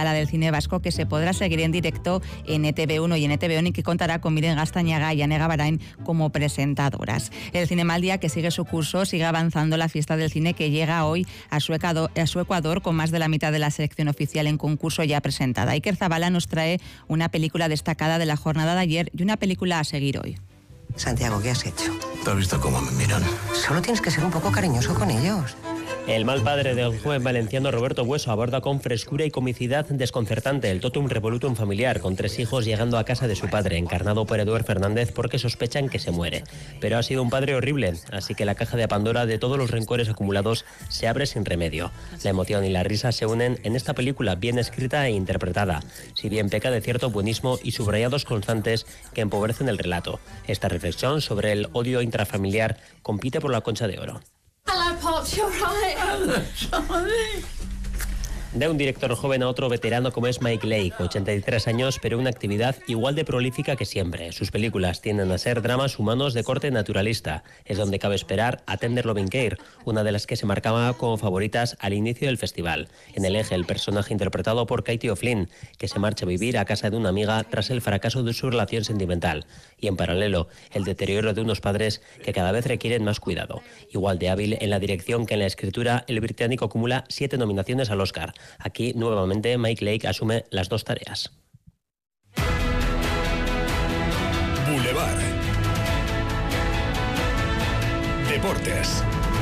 Gala del Cine Vasco, que se podrá seguir en directo en ETV1 y en ETV1 y que contará con Miren Gastañaga y Anega Barain como presentadoras. El Cinema al Día, que sigue su curso, sigue avanzando la fiesta del cine, que llega hoy a su Ecuador con más de la mitad de la selección oficial en concurso ya presentada. Iker Zabala nos trae una película destacada de la jornada de ayer y una película a seguir hoy. Santiago, ¿qué has hecho? ¿Tú has visto cómo me miran? Solo tienes que ser un poco cariñoso con ellos. El mal padre del joven valenciano Roberto Bueso aborda con frescura y comicidad desconcertante el totum revolutum familiar, con 3 hijos llegando a casa de su padre, encarnado por Eduard Fernández, porque sospechan que se muere. Pero ha sido un padre horrible, así que la caja de Pandora de todos los rencores acumulados se abre sin remedio. La emoción y la risa se unen en esta película bien escrita e interpretada, si bien peca de cierto buenismo y subrayados constantes que empobrecen el relato. Esta reflexión sobre el odio intrafamiliar compite por la Concha de Oro. Hello, Pops, you're right. Sorry. De un director joven a otro veterano como es Mike Lake, 83 años, pero una actividad igual de prolífica que siempre. Sus películas tienden a ser dramas humanos de corte naturalista. Es donde cabe esperar a Tender Loving Care, una de las que se marcaba como favoritas al inicio del festival. En el eje, el personaje interpretado por Katie O'Flynn, que se marcha a vivir a casa de una amiga tras el fracaso de su relación sentimental. Y en paralelo, el deterioro de unos padres que cada vez requieren más cuidado. Igual de hábil en la dirección que en la escritura, el británico acumula 7 nominaciones al Oscar. Aquí, nuevamente, Mike Lake asume las 2 tareas. Boulevard. Deportes.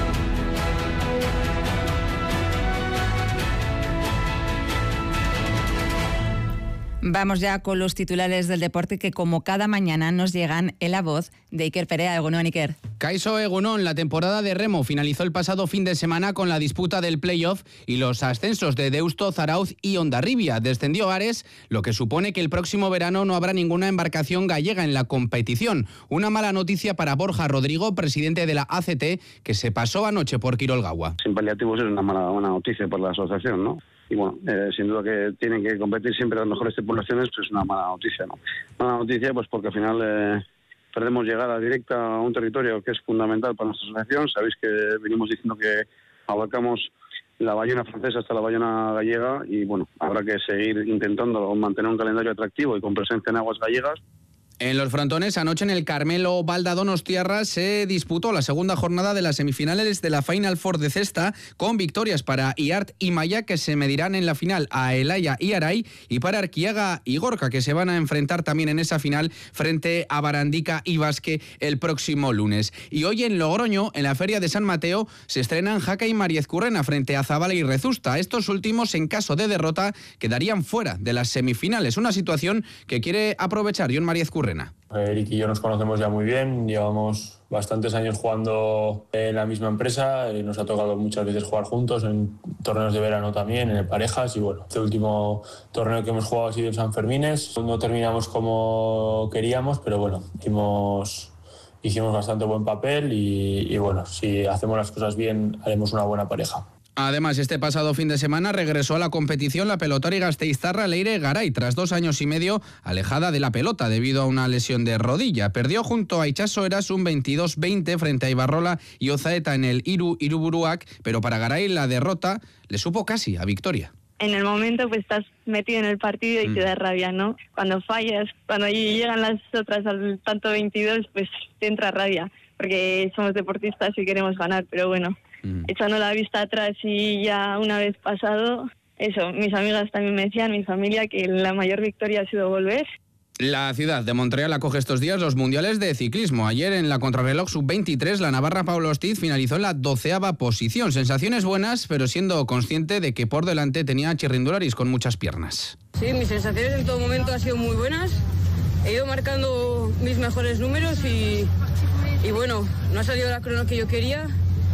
Vamos ya con los titulares del deporte que, como cada mañana, nos llegan en la voz de Iker Perea. Egunon, Iker. Kaixo Egunon, la temporada de remo finalizó el pasado fin de semana con la disputa del playoff y los ascensos de Deusto, Zarauz y Hondarribia. Descendió Ares, lo que supone que el próximo verano no habrá ninguna embarcación gallega en la competición. Una mala noticia para Borja Rodrigo, presidente de la ACT, que se pasó anoche por Quirolgaua. Sin paliativos es una mala noticia para la asociación, ¿no? Y bueno, sin duda que tienen que competir siempre las mejores tripulaciones, pues es una mala noticia, ¿no? Mala noticia pues porque al final perdemos llegada directa a un territorio que es fundamental para nuestra asociación. Sabéis que venimos diciendo que abarcamos la Bayona francesa hasta la Bayona gallega y bueno, habrá que seguir intentando mantener un calendario atractivo y con presencia en aguas gallegas. En los frontones, anoche en el Carmelo Balda Donostiarra se disputó la segunda jornada de las semifinales de la Final Four de cesta, con victorias para Iart y Maya, que se medirán en la final a Elaya y Aray, y para Arquiaga y Gorka, que se van a enfrentar también en esa final frente a Barandica y Basque el próximo lunes. Y hoy en Logroño, en la Feria de San Mateo, se estrenan Jaca y Mariez Currena frente a Zabala y Rezusta. Estos últimos, en caso de derrota, quedarían fuera de las semifinales, una situación que quiere aprovechar John Mariez Currena. Eric y yo nos conocemos ya muy bien, llevamos bastantes años jugando en la misma empresa, nos ha tocado muchas veces jugar juntos, en torneos de verano también, en parejas, y bueno, este último torneo que hemos jugado ha sido en San Fermines, no terminamos como queríamos, pero bueno, hicimos bastante buen papel y bueno, si hacemos las cosas bien haremos una buena pareja. Además, este pasado fin de semana regresó a la competición la pelotari gasteiztarra Leire Garay, tras 2 años y medio alejada de la pelota debido a una lesión de rodilla. Perdió junto a Itxaso Eras un 22-20 frente a Ibarrola y Ozaeta en el Iruburuak, pero para Garay la derrota le supo casi a victoria. En el momento pues estás metido en el partido y te da rabia, ¿no? Cuando fallas, cuando llegan las otras al tanto 22, pues te entra rabia, porque somos deportistas y queremos ganar, pero bueno. Echando la vista atrás y ya una vez pasado, eso, mis amigas también me decían, mi familia, que la mayor victoria ha sido volver. La ciudad de Montreal acoge estos días los mundiales de ciclismo. Ayer en la contrarreloj sub-23, la navarra Paula Ostiz finalizó en la 12ª posición. Sensaciones buenas, pero siendo consciente de que por delante tenía a Chirrindularis con muchas piernas. Sí, mis sensaciones en todo momento han sido muy buenas. He ido marcando mis mejores números y bueno, no ha salido la crono que yo quería.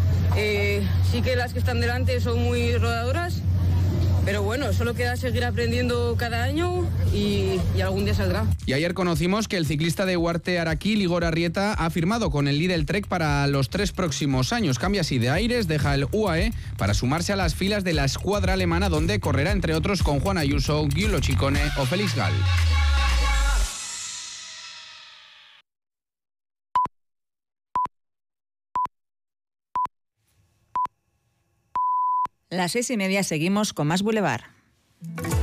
Sí que las que están delante son muy rodadoras, pero bueno, solo queda seguir aprendiendo cada año y algún día saldrá. Y ayer conocimos que el ciclista de Huarte Araquil, Igor Arrieta, ha firmado con el Lidl Trek para los 3 próximos años. Cambia así de aires, deja el UAE para sumarse a las filas de la escuadra alemana, donde correrá entre otros con Juan Ayuso, Giulio Ciccone o Félix Gall. Las 6:30 seguimos con más Boulevard.